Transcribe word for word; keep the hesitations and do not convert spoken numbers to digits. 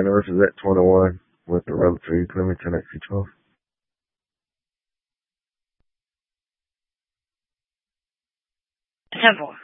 versus at twenty-one with the relative Clement ten X C twelve. Temple.